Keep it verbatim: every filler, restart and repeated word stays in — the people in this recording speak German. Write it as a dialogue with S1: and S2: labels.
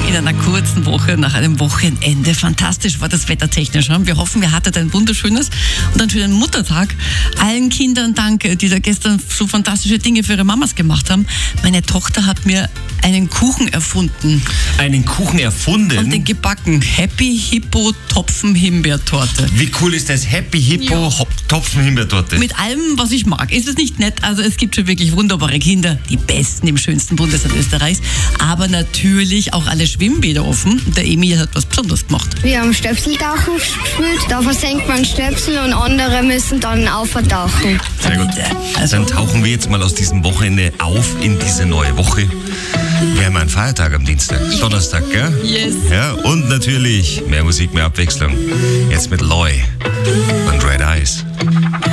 S1: in einer kurzen Woche, nach einem Wochenende. Fantastisch war das wettertechnisch. Wir hoffen, ihr hattet ein wunderschönes und einen schönen Muttertag. Allen Kindern danke, die da gestern so fantastische Dinge für ihre Mamas gemacht haben. Meine Tochter hat mir einen Kuchen erfunden.
S2: Einen Kuchen erfunden?
S1: Und den gebacken. Happy Hippo Topfen-Himbeertorte.
S2: Wie cool ist das? Happy Hippo
S1: Ja.
S2: Topfen-Himbeertorte.
S1: Mit allem, was ich mag. Ist es nicht nett? Also es gibt schon wirklich wunderbare Kinder, die besten im schönsten Bundesland Österreichs. Aber natürlich auch alle Schwimmbäder offen. Der Emil hat was Besonderes gemacht.
S3: Wir haben Stöpseltauchen gespielt. Da versenkt man Stöpsel und andere müssen dann auftauchen.
S2: Sehr gut.
S1: Also,
S2: Dann tauchen wir jetzt mal aus diesem Wochenende auf in diese neue Woche. Wir haben einen Feiertag am Dienstag, Donnerstag, gell?
S1: Yes.
S2: Ja, und natürlich mehr Musik, mehr Abwechslung. Jetzt mit Loy und Red Eyes.